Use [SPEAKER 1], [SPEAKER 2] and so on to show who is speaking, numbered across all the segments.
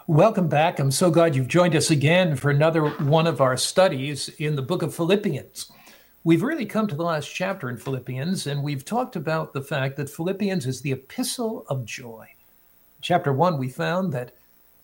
[SPEAKER 1] Welcome back. I'm so glad you've joined us again for another one of our studies in the book of Philippians. We've really come to the last chapter in Philippians, and we've talked about the fact that Philippians is the epistle of joy. Chapter 1, we found that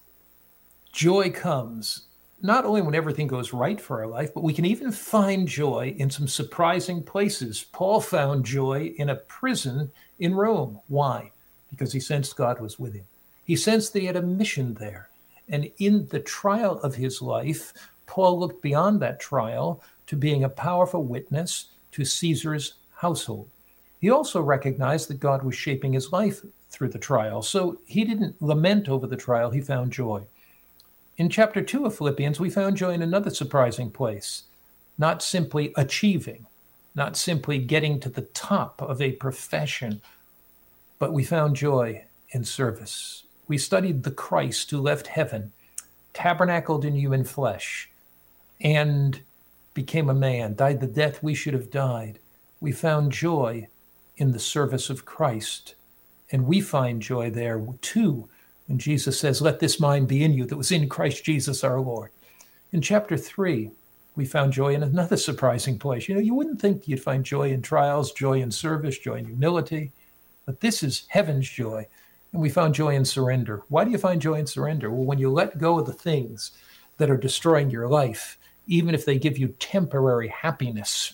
[SPEAKER 1] joy comes not only when everything goes right for our life, but we can even find joy in some surprising places. Paul found joy in a prison in Rome. Why? Because he sensed God was with him. He sensed that he had a mission there. And in the trial of his life, Paul looked beyond that trial to being a powerful witness to Caesar's household. He also recognized that God was shaping his life through the trial. So he didn't lament over the trial, he found joy. In chapter 2 of Philippians, we found joy in another surprising place, not simply achieving, not simply getting to the top of a profession, but we found joy in service. We studied the Christ who left heaven, tabernacled in human flesh, and became a man, died the death we should have died. We found joy in the service of Christ, and we find joy there too. And Jesus says, let this mind be in you that was in Christ Jesus our Lord. In chapter 3, we found joy in another surprising place. You wouldn't think you'd find joy in trials, joy in service, joy in humility, but this is heaven's joy. And we found joy in surrender. Why do you find joy in surrender? Well, when you let go of the things that are destroying your life, even if they give you temporary happiness,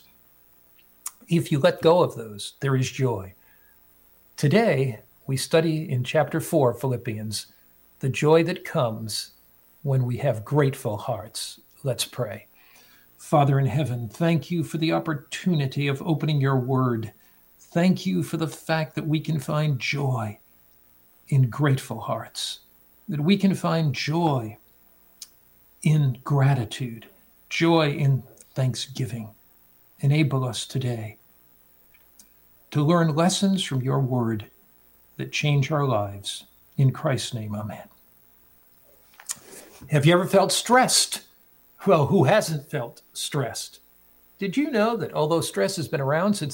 [SPEAKER 1] if you let go of those, there is joy. Today, we study in chapter 4 of Philippians the joy that comes when we have grateful hearts. Let's pray. Father in heaven, thank you for the opportunity of opening your word. Thank you for the fact that we can find joy in grateful hearts, that we can find joy in gratitude, joy in thanksgiving. Enable us today to learn lessons from your word that change our lives. In Christ's name, amen. Have you ever felt stressed? Well, who hasn't felt stressed? Did you know that although stress has been around since